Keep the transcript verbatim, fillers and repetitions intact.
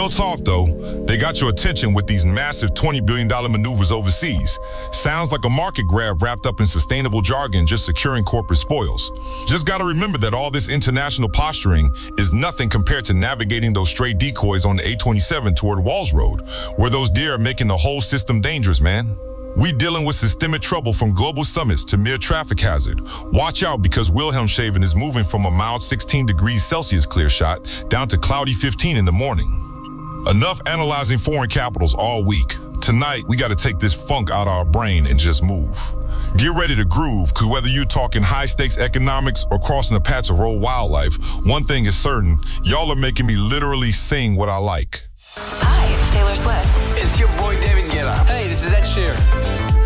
Real talk, though, they got your attention with these massive twenty billion dollars maneuvers overseas. Sounds like a market grab wrapped up in sustainable jargon just securing corporate spoils. Just gotta remember that all this international posturing is nothing compared to navigating those stray decoys on the eight twenty-seven toward Walls Road, where those deer are making the whole system dangerous, man. We dealing with systemic trouble from global summits to mere traffic hazard. Watch out, because Wilhelmshaven is moving from a mild sixteen degrees Celsius clear shot down to cloudy fifteen in the morning. Enough analyzing foreign capitals all week. Tonight, we got to take this funk out of our brain and just move. Get ready to groove, because whether you're talking high-stakes economics or crossing a patch of raw wildlife, one thing is certain, y'all are making me literally sing what I like. Hi, it's Taylor Swift. It's your boy David Guetta. Hey, this is Ed Sheeran.